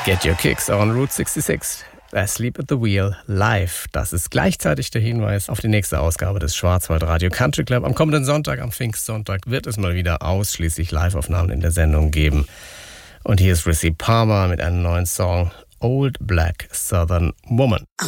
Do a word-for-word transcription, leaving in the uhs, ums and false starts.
Get Your Kicks on Route sechsundsechzig. Asleep at the Wheel live. Das ist gleichzeitig der Hinweis auf die nächste Ausgabe des Schwarzwaldradio Country Club. Am kommenden Sonntag, am Pfingstsonntag, wird es mal wieder ausschließlich Live-Aufnahmen in der Sendung geben. Und hier ist Rissy Palmer mit einem neuen Song, Old Black Southern Woman.